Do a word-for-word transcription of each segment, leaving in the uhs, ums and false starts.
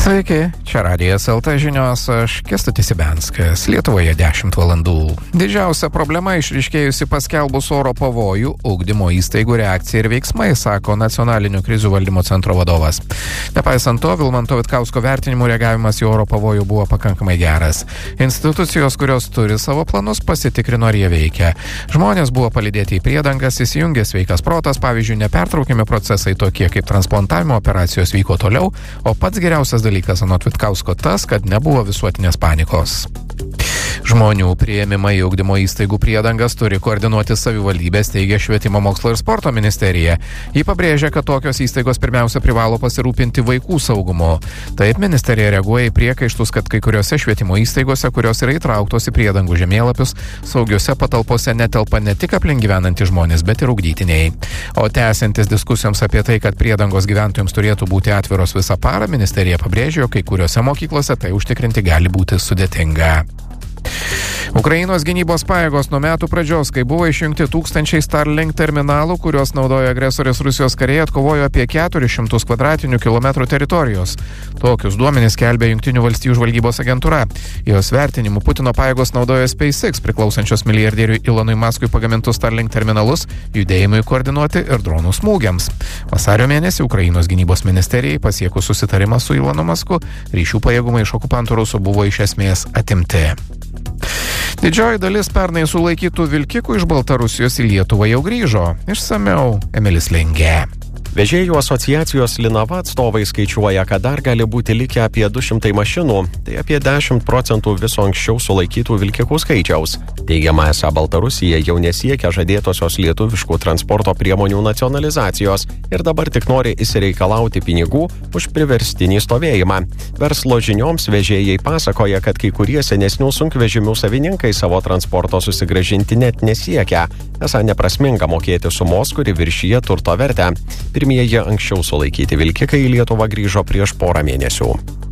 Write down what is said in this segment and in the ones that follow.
Sveiki, čia Radijas L T žinios, aš Kęstutis Ibenskas, Lietuvoje dešimt valandų. Didžiausia problema išryškėjusi paskelbus oro pavojų, ugdymo įstaigų reakcija ir veiksmai, sako Nacionalinio krizių valdymo centro vadovas. Nepaisant to, Vilmanto Vitkausko vertinimų reagavimas į oro pavojų buvo pakankamai geras. Institucijos, kurios turi savo planus, pasitikrino, ar jie veikia. Žmonės buvo palydėti į priedangas, įsijungė sveikas protas, pavyzdžiui, nepertraukiami procesai tokie kaip transplantavimo operacijos vyko toliau, o pats geriausias dalykas anot Vitkausko tas, kad nebuvo visuotinės panikos. Žmonių priėmimą į ugdymo įstaigų priedangas turi koordinuoti savivaldybės, teigia Švietimo mokslo ir sporto ministerija. Ji pabrėžia, kad tokios įstaigos pirmiausia privalo pasirūpinti vaikų saugumu. Taip ministerija reaguoja į priekaištus, kad kai kuriuose švietimo įstaigose, kurios yra įtrauktos į priedangų žemėlapius, saugiuose patalpose netelpa ne tik aplink gyvenantys žmonės, bet ir ugdytiniai. O tęsiantis diskusijoms apie tai, kad priedangos gyventojams turėtų būti atviros visą parą, ministerija pabrėžė, jog kai kuriuose mokyklose tai užtikrinti gali būti sudėtinga. Ukrainos gynybos pajėgos nuo metų pradžios, kai buvo išjungti tūkstančiai Starlink terminalų, kuriuos naudoja agresorės Rusijos kariai, atkovojo apie keturis šimtus kvadratinių kilometrų teritorijos. Tokius duomenis skelbia Jungtinių valstijų žvalgybos agentūra. Jos vertinimu Putino pajėgos naudoja SpaceX priklausančios milijardieriui Elonui Muskui pagamintus Starlink terminalus judėjimui koordinuoti ir dronų smūgiams. Vasario mėnesį Ukrainos gynybos ministerijai pasiekus susitarimą su Elonu Musku, ryšių pajėgumai iš okupantų rusų buvo iš esmės atimti. Didžioji dalis pernai sulaikytų vilkikų iš Baltarusijos į Lietuvą jau grįžo. Išsamiau Emilis Lengė. Vežėjų asociacijos Linava atstovai skaičiuoja, kad dar gali būti likę apie du šimtai mašinų, tai apie dešimt procentų viso anksčiau sulaikytų vilkikų skaičiaus. Teigiama, esą Baltarusija jau nesiekia žadėtosios lietuviškų transporto priemonių nacionalizacijos ir dabar tik nori įsireikalauti pinigų už priverstinį stovėjimą. Verslo žinioms vežėjai pasakoja, kad kai kurie senesnių sunkvežimių savininkai savo transporto susigrąžinti net nesiekia, esą neprasminga mokėti sumos, kuri viršyja turto vertę. Pirmieji anksčiau sulaikyti vilkikai į Lietuvą grįžo prieš porą mėnesių.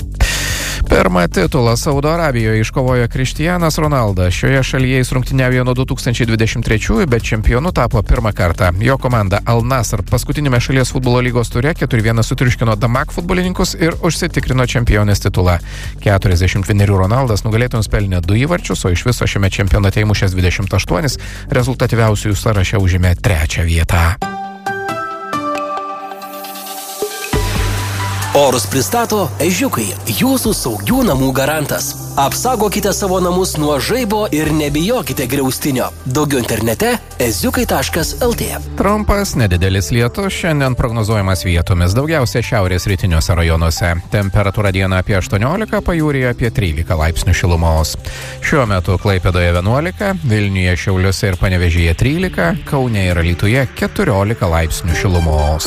Pirmą titulą Saudo Arabijoje iškovojo Cristianas Ronaldas. Šioje šalyje jis rungtyniauja nuo du tūkstančiai dvidešimt trečiųjų, bet čempionu tapo pirmą kartą. Jo komanda Al Nassr paskutinėme šalies futbolo lygos ture keturi vienas sutriuškino Damak futbolininkus ir užsitikrino čempionės titulą. keturiasdešimt vienerių Ronaldas nugalėtojams pelnė du įvarčius, o iš viso šiame čempionate įmušęs dvidešimt aštuonis, rezultatyviausiųjų sąraše užėmė trečią vietą. Orus pristato Ežiukai, jūsų saugių namų garantas. Apsaugokite savo namus nuo žaibo ir nebijokite griaustinio. Daugiau internete eziukai taškas el tė. Trumpas, nedidelis lietus šiandien prognozuojamas vietomis, daugiausia šiaurės rytiniuose rajonuose. Temperatūra dieną apie aštuoniolika, pajūryje apie trylika laipsnių šilumos. Šiuo metu Klaipėdoje vienuolika, Vilniuje, Šiauliuose ir Panevėžyje trylika, Kaune ir Alytuje keturiolika laipsnių šilumos.